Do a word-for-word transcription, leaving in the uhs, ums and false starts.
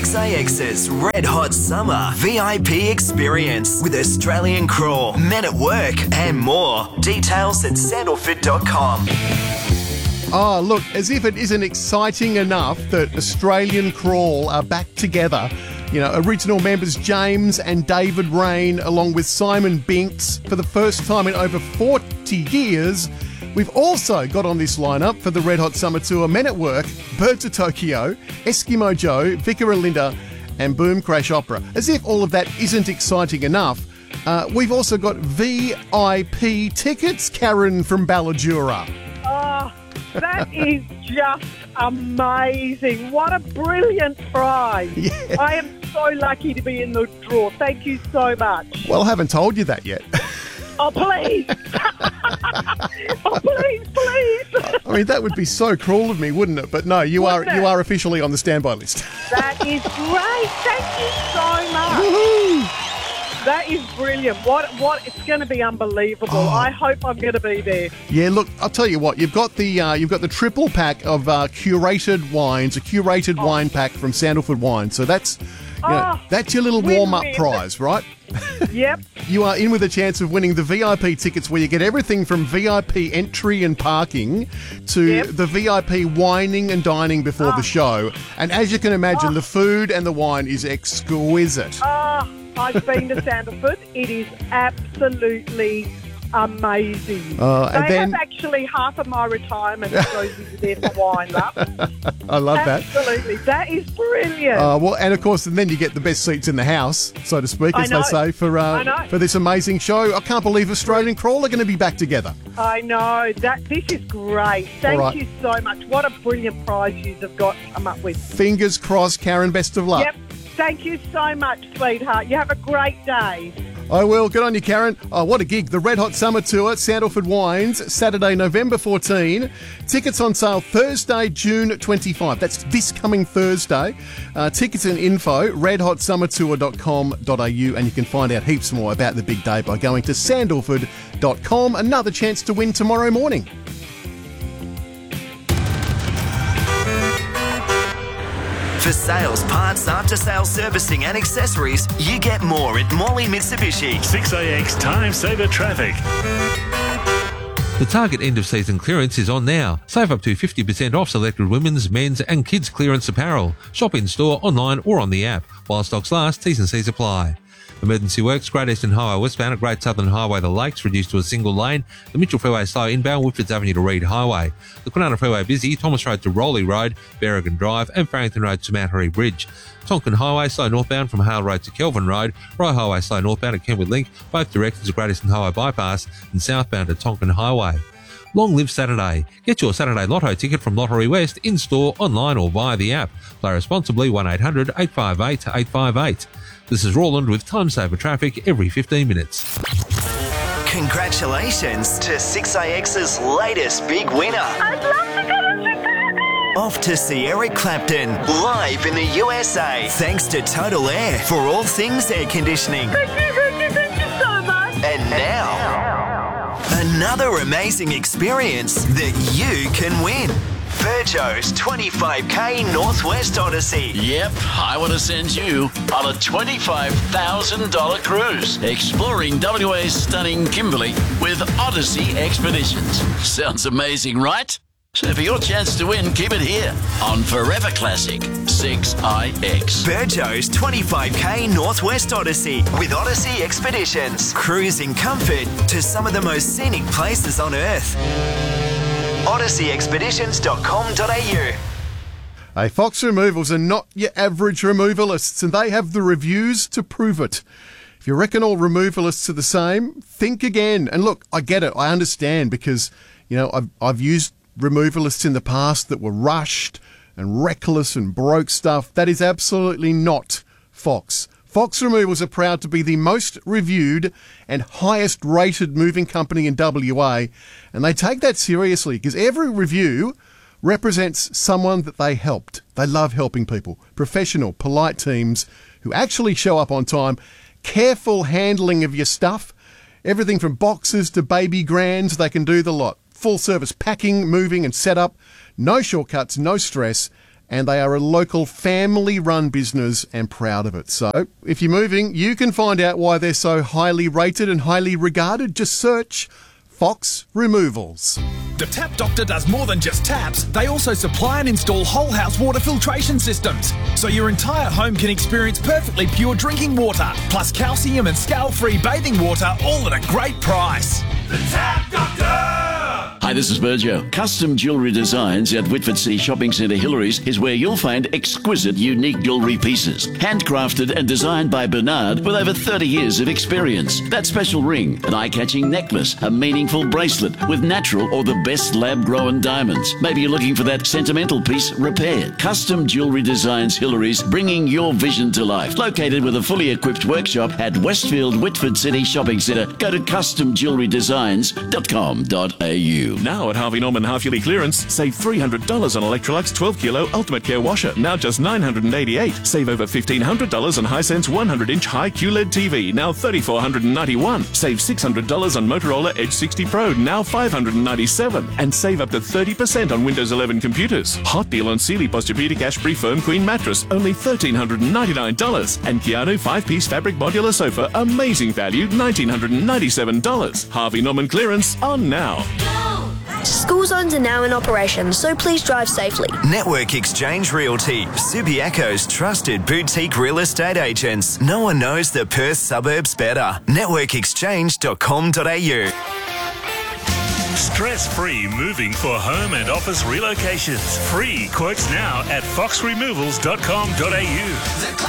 six A X's Red Hot Summer V I P experience with Australian Crawl, Men at Work and more. Details at sandalford dot com. Oh, look, as if it isn't exciting enough that Australian Crawl are back together. You know, original members James and David Rain, along with Simon Binks, for the first time in over forty years. We've also got on this lineup for the Red Hot Summer Tour Men at Work, Birds of Tokyo, Eskimo Joe, Vicar and Linda, and Boom Crash Opera. As if all of that isn't exciting enough, uh, we've also got V I P tickets, Karen from Ballajura. Oh, that is just amazing. What a brilliant prize. Yeah. I am so lucky to be in the draw. Thank you so much. Well, I haven't told you that yet. Oh, please. Oh, please, please. I mean, that would be so cruel of me, wouldn't it? But no, you Wouldn't are it? you are officially on the standby list. That is great. Thank you so much. Woohoo! That is brilliant. What? What? It's going to be unbelievable. Oh. I hope I'm going to be there. Yeah, look, I'll tell you what. You've got the uh, you've got the triple pack of uh, curated wines, a curated Oh. wine pack from Sandalford Wine. So that's you know, Oh, that's your little win-win. warm up prize, right? Yep. You are in with a chance of winning the V I P tickets, where you get everything from V I P entry and parking to Yep. the V I P wining and dining before the show. And as you can imagine, Oh. the food and the wine is exquisite. Oh, I've been to Sandalford. It is absolutely amazing. Uh, and they then- have actually half of my retirement goes into there for wine, love. I love that. Absolutely. That is brilliant. Uh, well, and of course, and then you get the best seats in the house, so to speak, I as know. they say, for I uh, know. for this amazing show. I can't believe Australian Crawl are going to be back together. I know. That This is great. Thank All right. you so much. What a brilliant prize you have got to come up with. Fingers crossed, Karen. Best of luck. Yep. Thank you so much, sweetheart. You have a great day. I will. Good on you, Karen. Oh, what a gig. The Red Hot Summer Tour, Sandalford Wines, Saturday, November fourteenth. Tickets on sale Thursday, June twenty-fifth. That's this coming Thursday. Uh, tickets and info, red hot summer tour dot com dot a u, and you can find out heaps more about the big day by going to sandalford dot com. Another chance to win tomorrow morning. For sales, parts, after-sales servicing and accessories, you get more at Morley Mitsubishi. six A X Time Saver Traffic. The Target end-of-season clearance is on now. Save up to fifty percent off selected women's, men's and kids' clearance apparel. Shop in-store, online or on the app. While stocks last, T's and C's apply. Emergency works, Great Eastern Highway westbound at Great Southern Highway the Lakes reduced to a single lane. The Mitchell Freeway slow inbound, Whitfords Avenue to Reed Highway. The Kwinana Freeway busy, Thomas Road to Rowley Road, Berrigan Drive and Farrington Road to Mount Harry Bridge. Tonkin Highway slow northbound from Hale Road to Kelvin Road. Rye Highway slow northbound at Kenwood Link, both directions to Great Eastern Highway bypass and southbound at Tonkin Highway. Long live Saturday. Get your Saturday Lotto ticket from Lottery West in-store, online or via the app. Play responsibly one eight hundred eight five eight eight five eight. This is Roland with Time Saver Traffic every fifteen minutes. Congratulations to six A X's latest big winner. I'd love to go to Chicago. Off to see Eric Clapton live in the U S A. Thanks to Total Air for all things air conditioning. Thank you, thank you, thank you so much. And now, another amazing experience that you can win. Virgo's twenty-five K Northwest Odyssey. Yep, I want to send you on a twenty-five thousand dollars cruise, exploring W A's stunning Kimberley with Odyssey Expeditions. Sounds amazing, right? So for your chance to win, keep it here on Forever Classic six I X. Virgo's twenty-five K Northwest Odyssey with Odyssey Expeditions. Cruise in comfort to some of the most scenic places on Earth. odyssey expeditions dot com dot a u. Hey, Fox Removals are not your average removalists, and they have the reviews to prove it. If you reckon all removalists are the same, think again. And look, I get it. I understand because, you know, I've, I've used removalists in the past that were rushed and reckless and broke stuff. That is absolutely not Fox. Fox Removals are proud to be the most reviewed and highest rated moving company in W A, and they take that seriously because every review represents someone that they helped. They love helping people. Professional, polite teams who actually show up on time, careful handling of your stuff, everything from boxes to baby grands, they can do the lot. Full service packing, moving and setup, no shortcuts, no stress, and they are a local family-run business and proud of it. So if you're moving, you can find out why they're so highly rated and highly regarded. Just search Fox Removals. The Tap Doctor does more than just taps. They also supply and install whole house water filtration systems, so your entire home can experience perfectly pure drinking water, plus calcium and scale-free bathing water, all at a great price. The Tap Doctor! Hi, this is Burjo. Custom Jewellery Designs at Whitford City Shopping Centre Hillary's is where you'll find exquisite, unique jewellery pieces. Handcrafted and designed by Bernard with over thirty years of experience. That special ring, an eye-catching necklace, a meaningful bracelet with natural or the best lab-grown diamonds. Maybe you're looking for that sentimental piece repaired. Custom Jewellery Designs Hillary's, bringing your vision to life. Located with a fully equipped workshop at Westfield Whitford City Shopping Centre. Go to custom jewellery designs dot com dot a u. Now at Harvey Norman half-yearly clearance, save three hundred dollars on Electrolux twelve kilo Ultimate Care Washer, now just nine hundred eighty-eight dollars. Save over fifteen hundred dollars on Hisense one hundred inch high Q L E D T V, now three thousand four hundred ninety-one dollars. Save six hundred dollars on Motorola Edge sixty Pro, now five hundred ninety-seven dollars. And save up to thirty percent on Windows eleven computers. Hot deal on Sealy Posturepedic Ash-Free Firm Queen Mattress, only one thousand three hundred ninety-nine dollars. And Keanu five-piece fabric modular sofa, amazing value, one thousand nine hundred ninety-seven dollars. Harvey Norman clearance on now. School zones are now in operation, so please drive safely. Network Exchange Realty, Subiaco's trusted boutique real estate agents. No one knows the Perth suburbs better. network exchange dot com dot a u. Stress-free moving for home and office relocations. Free quotes now at fox removals dot com dot a u.